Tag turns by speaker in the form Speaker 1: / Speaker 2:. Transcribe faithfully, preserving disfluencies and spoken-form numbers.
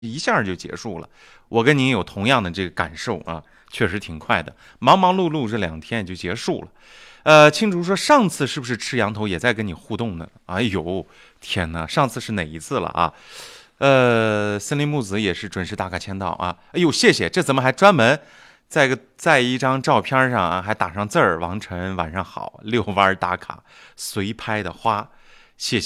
Speaker 1: 一下就结束了。我跟您有同样的这个感受啊，确实挺快的，忙忙碌碌这两天也就结束了。呃，青竹说上次是不是吃羊头也在跟你互动呢？哎呦，天哪，上次是哪一次了啊？呃，森林木子也是准时打卡签到啊。哎呦，谢谢，这怎么还专门在个在一张照片上啊还打上字儿？王晨晚上好，遛弯打卡随拍的花，谢谢。